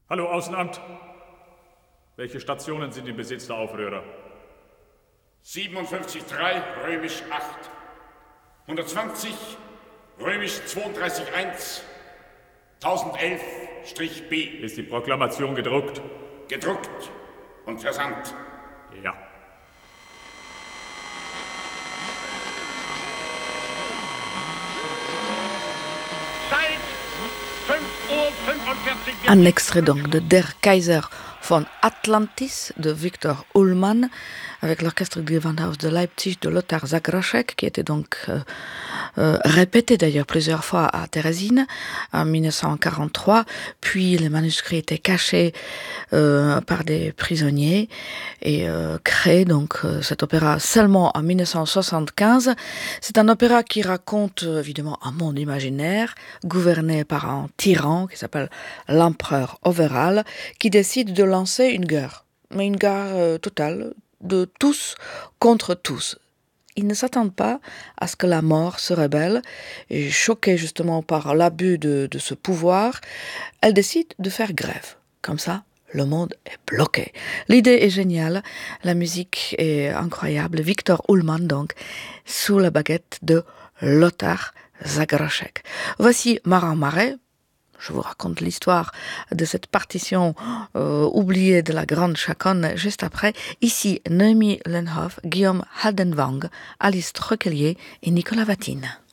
Hallo, Außenamt. Welche Stationen sind im Besitz der Aufrührer? 57,3, römisch 8. 120, römisch 32,1. 1011-B. Ist die Proklamation gedruckt? Gedruckt und versandt. Ja. Zeit 5:45 Uhr. Un extrait donc de Der Kaiser von Atlantis de Victor Ullmann avec l'orchestre du Gewandhaus de Leipzig de Lothar Zagraschek qui était donc répété d'ailleurs plusieurs fois à Terezín en 1943, puis les manuscrits étaient cachés par des prisonniers et créé donc cet opéra seulement en 1975. C'est un opéra qui raconte évidemment un monde imaginaire gouverné par un tyran qui s'appelle l'empereur Overall qui décide de lancer une guerre, mais une guerre totale de tous contre tous. Ils ne s'attendent pas à ce que la mort se rebelle et choquée justement par l'abus de ce pouvoir, elle décide de faire grève. Comme ça, le monde est bloqué. L'idée est géniale, la musique est incroyable. Victor Ullmann donc, sous la baguette de Lothar Zagraschek. Voici Marin Marais. Je vous raconte l'histoire de cette partition oubliée de la Grande Chaconne juste après. Ici, Noémie Lenhoff, Guillaume Haldenwang, Alice Troquelier et Nicolas Vatine.